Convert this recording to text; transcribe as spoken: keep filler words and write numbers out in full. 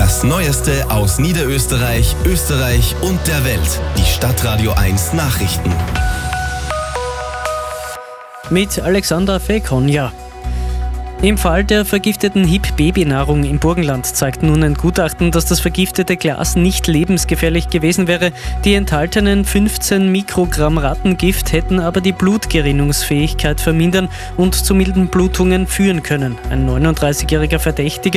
Das Neueste aus Niederösterreich, Österreich und der Welt. Die Stadtradio eins Nachrichten. Mit Alexander Fekonja. Im Fall der vergifteten Hip-Babynahrung im Burgenland zeigt nun ein Gutachten, dass das vergiftete Glas nicht lebensgefährlich gewesen wäre. Die enthaltenen fünfzehn Mikrogramm Rattengift hätten aber die Blutgerinnungsfähigkeit vermindern und zu milden Blutungen führen können. Ein neununddreißigjähriger Verdächtiger